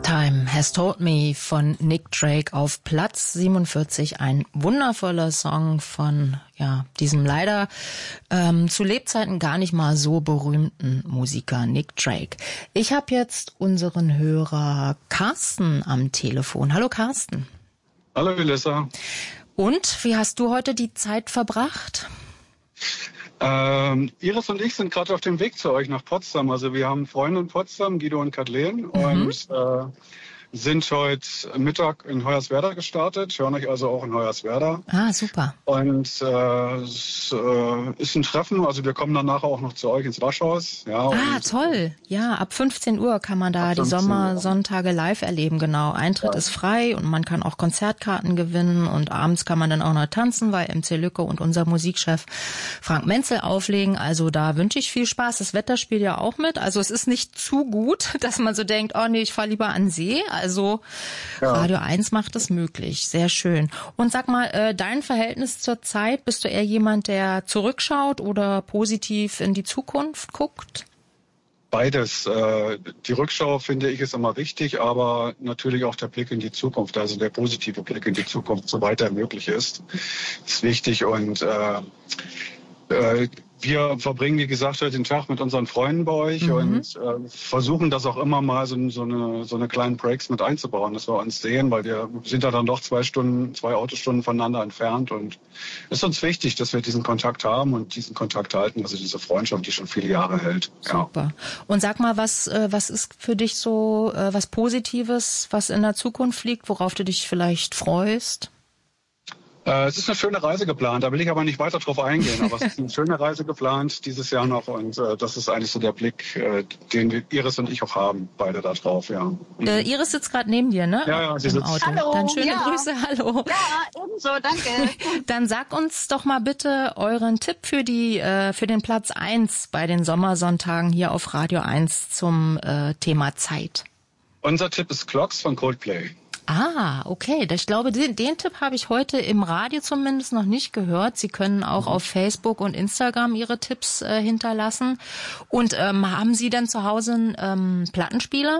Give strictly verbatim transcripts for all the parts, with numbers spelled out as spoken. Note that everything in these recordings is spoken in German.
Time Has Told Me von Nick Drake auf Platz siebenundvierzig. Ein wundervoller Song von ja diesem leider ähm, zu Lebzeiten gar nicht mal so berühmten Musiker Nick Drake. Ich habe jetzt unseren Hörer Carsten am Telefon. Hallo Carsten. Hallo Elissa. Und wie hast du heute die Zeit verbracht? Ähm, Iris und ich sind gerade auf dem Weg zu euch nach Potsdam. Also wir haben Freunde in Potsdam, Guido und Kathleen, mhm. und äh, sind heute Mittag in Hoyerswerda gestartet, hören euch also auch in Hoyerswerda. Ah, super. Und äh, es äh, ist ein Treffen, also wir kommen dann nachher auch noch zu euch ins Waschhaus. Ja, ah, toll. Ja, ab fünfzehn Uhr kann man da die Sommersonntage live erleben, genau. Eintritt ja. ist frei und man kann auch Konzertkarten gewinnen und abends kann man dann auch noch tanzen, weil M C Lücke und unser Musikchef Frank Menzel auflegen. Also da wünsche ich viel Spaß. Das Wetter spielt ja auch mit. Also es ist nicht zu gut, dass man so denkt, oh nee, ich fahre lieber an See. Also ja. Radio eins macht es möglich. Sehr schön. Und sag mal, äh, dein Verhältnis zur Zeit, bist du eher jemand, der zurückschaut oder positiv in die Zukunft guckt? Beides. Äh, die Rückschau, finde ich, ist immer wichtig, aber natürlich auch der Blick in die Zukunft, also der positive Blick in die Zukunft, soweit er möglich ist, ist wichtig. Und äh, äh, wir verbringen, wie gesagt, heute den Tag mit unseren Freunden bei euch mhm. und äh, versuchen das auch immer mal so, so eine so eine kleinen Breaks mit einzubauen, dass wir uns sehen, weil wir sind ja dann doch zwei Stunden, zwei Autostunden voneinander entfernt und es ist uns wichtig, dass wir diesen Kontakt haben und diesen Kontakt halten, also diese Freundschaft, die schon viele Jahre hält. Super. Ja. Und sag mal, was äh, was ist für dich so äh, was Positives, was in der Zukunft liegt, worauf du dich vielleicht freust? Es ist eine schöne Reise geplant, da will ich aber nicht weiter drauf eingehen, aber es ist eine schöne Reise geplant dieses Jahr noch und äh, das ist eigentlich so der Blick, äh, den wir, Iris und ich auch haben, beide da drauf, ja. Mhm. Äh, Iris sitzt gerade neben dir, ne? Ja, ja, sie im sitzt. Auto. Hallo, Dann schöne ja. Grüße, hallo. Ja, ebenso, danke. Dann sag uns doch mal bitte euren Tipp für die äh, für den Platz eins bei den Sommersonntagen hier auf Radio eins zum äh, Thema Zeit. Unser Tipp ist Clocks von Coldplay. Ah, okay. Ich glaube, den, den Tipp habe ich heute im Radio zumindest noch nicht gehört. Sie können auch mhm. auf Facebook und Instagram Ihre Tipps äh, hinterlassen. Und ähm, haben Sie denn zu Hause einen ähm, Plattenspieler?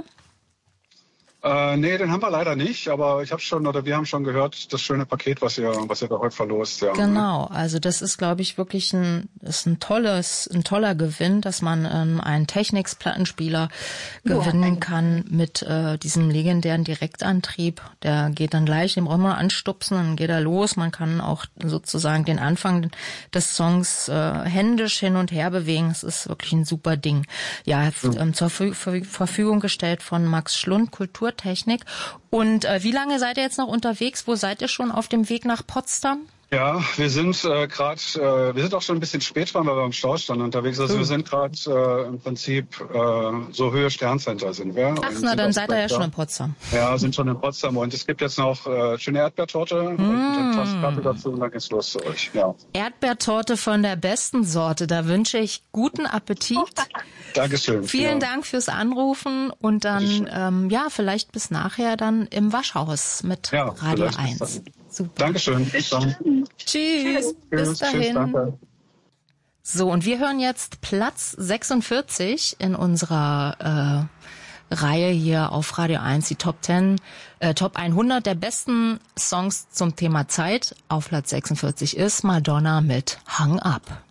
Äh, nee, den haben wir leider nicht, aber ich habe schon oder wir haben schon gehört, das schöne Paket, was ihr was ihr da heute verlost, ja. Genau, also das ist, glaube ich, wirklich ein ist ein tolles ein toller Gewinn, dass man ähm, einen Technics-Plattenspieler gewinnen ja. kann mit äh, diesem legendären Direktantrieb. Der geht dann gleich, den braucht man anstupsen, dann geht er los. Man kann auch sozusagen den Anfang des Songs äh, händisch hin und her bewegen. Es ist wirklich ein super Ding. Ja, mhm. ähm, zur Verfügung gestellt von Max Schlund, Kultur Technik. Und äh, wie lange seid ihr jetzt noch unterwegs? Wo seid ihr schon auf dem Weg nach Potsdam? Ja, wir sind äh, gerade, äh, wir sind auch schon ein bisschen spät dran, weil wir am Stau standen unterwegs. Also hm. wir sind gerade äh, im Prinzip äh, so Höhe Sterncenter sind wir. Ach, na, dann seid ihr ja schon in Potsdam. Ja, sind schon in Potsdam und es gibt jetzt noch äh, schöne Erdbeertorte mm. und eine Tastkarte dazu und dann geht's los zu euch. Ja. Erdbeertorte von der besten Sorte, da wünsche ich guten Appetit. Dankeschön. Vielen ja. Dank fürs Anrufen und dann, ähm, ja, vielleicht bis nachher dann im Waschhaus mit ja, Radio eins. Super. Dankeschön. Bis dann. Tschüss. Bis Tschüss. dahin. Tschüss, danke. So, und wir hören jetzt Platz sechsundvierzig in unserer äh, Reihe hier auf Radio eins, die Top zehn, äh, Top hundert der besten Songs zum Thema Zeit. Auf Platz sechsundvierzig ist Madonna mit Hung Up.